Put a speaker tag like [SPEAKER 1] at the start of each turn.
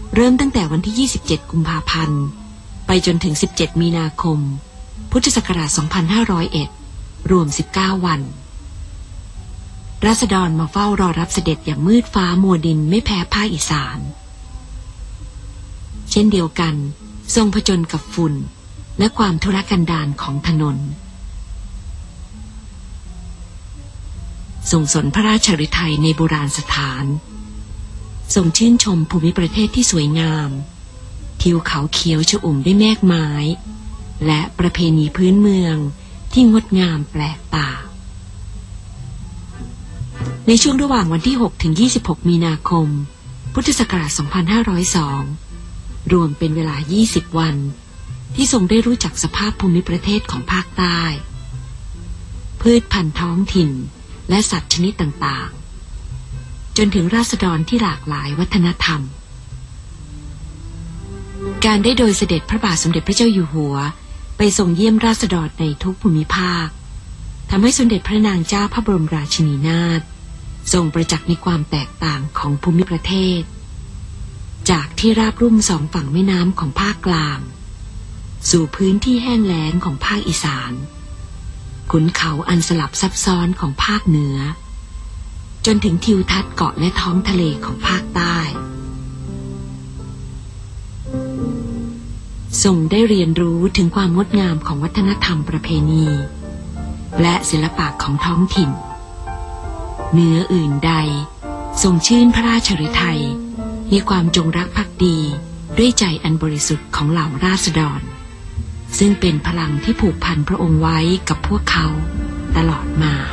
[SPEAKER 1] เริ่มตั้งแต่วันที่ 27 กุมภาพันธ์ไปจนถึง 17 มีนาคม พุทธศักราช 2501 รวม 19 วันราษฎรมาเฝ้ารอรับเสด็จอย่างมืดฟ้ามัวดินไม่แพ้ภาคอีสานเช่นเดียวกันทรงผจญกับฝุ่นและความทุรกันดารของถนนทรงสนพระราชฤทัยในโบราณสถานทรงชื่นชมภูมิประเทศที่สวยงามทิวเขาเขียวชอุ่มด้วยแมกไม้และประเพณีพื้นเมืองที่งดงามแปลกตาในช่วงระหว่างวันที่6 ถึง 26 มีนาคม พุทธศักราช 2502 รวมเป็นเวลา 20 วันที่ทรงได้รู้จักสภาพภูมิประเทศของภาคใต้พืชพันธุ์ท้องถิ่นและสัตว์ชนิดต่างๆจนถึงราษฎรที่หลากหลายวัฒนธรรมการได้โดยเสด็จพระบาทสมเด็จพระเจ้าอยู่หัวไปทรงเยี่ยมราษฎรในทุกภูมิภาคทำให้สมเด็จพระนางเจ้าพระบรมราชินีนาถทรงประจักษ์ในความแตกต่างของภูมิประเทศจากที่ราบรุ่มสองฝั่งแม่น้ำของภาคกลางสู่พื้นที่แห้งแล้งของภาคอีสานขุนเขาอันสลับซับซ้อนของภาคเหนือจนถึงทิวทัศน์เกาะและท้องทะเลของภาคใต้ทรงได้เรียนรู้ถึงความงดงามของวัฒนธรรมประเพณีและศิลปะของท้องถิ่นเหนืออื่นใดทรงชื่นพระราชฤทัยในความจงรักภักดีด้วยใจอันบริสุทธิ์ของเหล่าราษฎรซึ่งเป็นพลังที่ผูกพันพระองค์ไว้กับพวกเขาตลอดมา